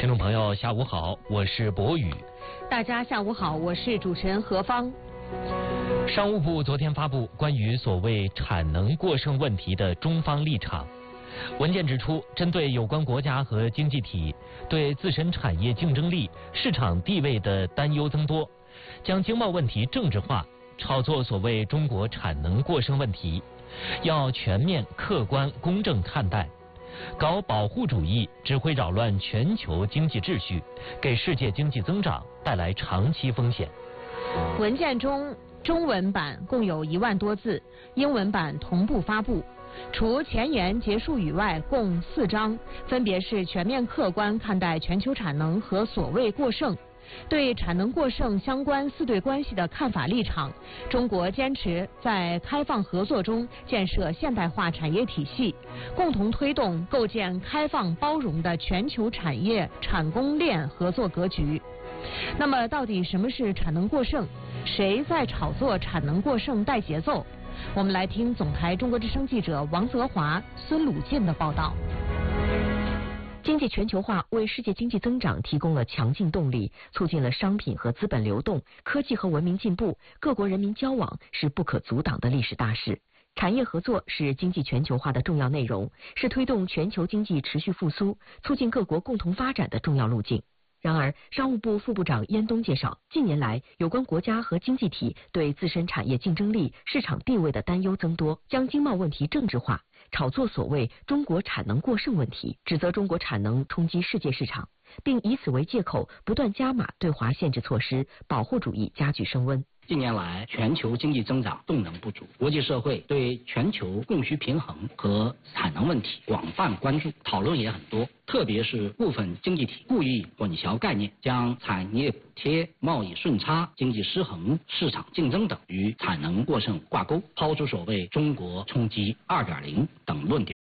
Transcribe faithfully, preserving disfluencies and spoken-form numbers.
听众朋友，下午好，我是博宇。 大家下午好，我是主持人何芳。 商务部昨天发布关于所谓产能过剩问题的中方立场。文件指出，针对有关国家和经济体对自身产业竞争力、市场地位的担忧增多，将经贸问题政治化，炒作所谓中国产能过剩问题，要全面、客观、公正看待。搞保护主义只会扰乱全球经济秩序，给世界经济增长带来长期风险。 文件中中文版共有一万多字，英文版同步发布。除前言结束语外，共四章，分别是全面客观看待全球产能和所谓过剩。对产能过剩相关四对关系的看法立场，中国坚持在开放合作中建设现代化产业体系，共同推动构建开放包容的全球产业产供链合作格局。那么，到底什么是产能过剩？谁在炒作产能过剩带节奏？我们来听总台中国之声记者王泽华、孙鲁进的报道。 经济全球化为世界经济增长提供了强劲动力，促进了商品和资本流动，科技和文明进步，各国人民交往是不可阻挡的历史大事。产业合作是经济全球化的重要内容，是推动全球经济持续复苏、促进各国共同发展的重要路径。然而，商务部副部长燕东介绍，近年来有关国家和经济体对自身产业竞争力、市场地位的担忧增多，将经贸问题政治化，炒作所谓中国产能过剩问题，指责中国产能冲击世界市场，并以此为借口不断加码对华限制措施，保护主义加剧升温。 近年来，全球经济增长动能不足，国际社会对全球供需平衡和产能问题广泛关注，讨论也很多。特别是部分经济体故意混淆概念，将产业补贴、贸易顺差、经济失衡、市场竞争等与产能过剩挂钩，抛出所谓中国冲击 二点零 等论点。